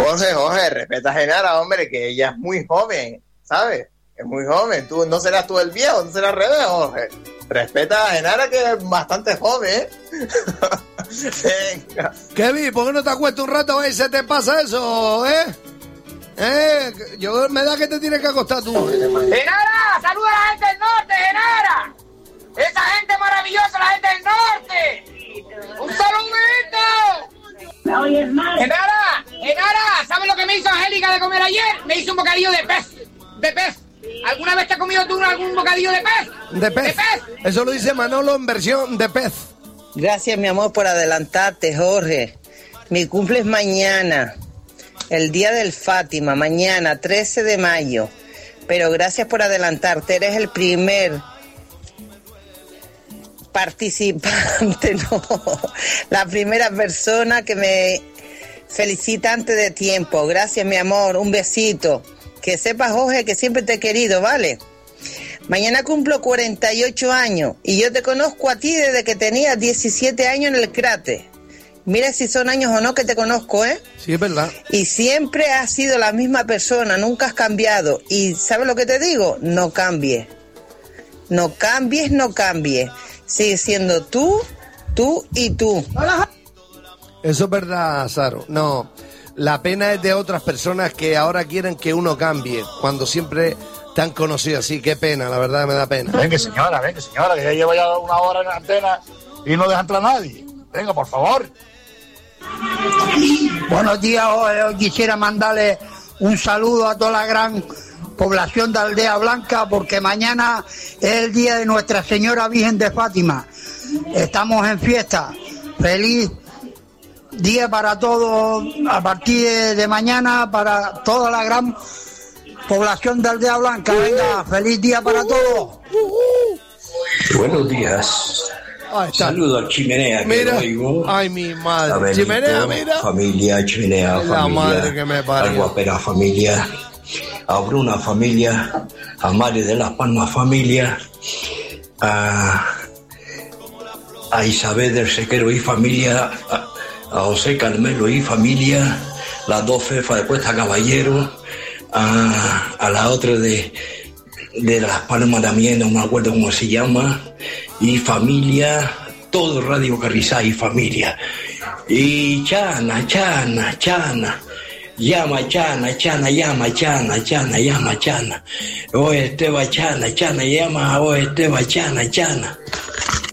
Jorge, respeta a Genara, hombre, que ella es muy joven, ¿sabes? Es muy joven. Tú no serás tú el viejo, no serás al revés, Jorge. Respeta a Genara, que es bastante joven, Venga. Kevin, ¿por qué no te acuestas un rato y se te pasa eso, Yo me da que te tienes que acostar tú. ¡Genara! ¡Saluda a la gente del norte, Genara! ¡Esa gente maravillosa, la gente del norte! ¡Un saludito! ¡Genara! ¿Sabes lo que me hizo Angélica de comer ayer? Me hizo un bocadillo de pez. ¿Alguna vez te has comido tú algún bocadillo de pez? ¿De pez? Eso lo dice Manolo en versión de pez. Gracias, mi amor, por adelantarte, Jorge. Mi cumple es mañana, el día del Fátima, mañana, 13 de mayo. Pero gracias por adelantarte, eres el primer participante, la primera persona que me felicita antes de tiempo. Gracias, mi amor, un besito. Que sepas, Jorge, que siempre te he querido, ¿vale? Mañana cumplo 48 años y yo te conozco a ti desde que tenías 17 años en el cráter. Mira si son años o no que te conozco, Sí, es verdad. Y siempre has sido la misma persona, nunca has cambiado. Y ¿sabes lo que te digo? No cambies. No cambies. Sigue siendo tú y tú. Eso es verdad, Saro. No, la pena es de otras personas que ahora quieren que uno cambie, cuando siempre te han conocido así. Qué pena, la verdad me da pena. Venga, señora, que ya llevo ya una hora en la antena y no deja entrar a nadie. Venga, por favor. Buenos días, hoy quisiera mandarle un saludo a toda la gran población de Aldea Blanca, porque mañana es el día de Nuestra Señora Virgen de Fátima. Estamos en fiesta. Feliz día para todos a partir de mañana, para toda la gran población de Aldea Blanca. Venga, feliz día para todos. Buenos días. Saludo a Chimenea, que lo oigo. Ay, mi madre. Abelito, Chimenea, mira. Familia, Chimenea, la familia. Madre que me parió. A Guapera, familia. A Bruna, familia. A Mari de las Palmas, familia. A Isabel del Sequero y familia. A José Carmelo y familia. Las dos Fefas de Cuesta Caballero. A la otra de Las Palmas también, no me acuerdo cómo se llama, y familia, todo Radio Carrizal y familia. Y Chana, llama Chana. O Esteban Chana, llama o Esteban Chana.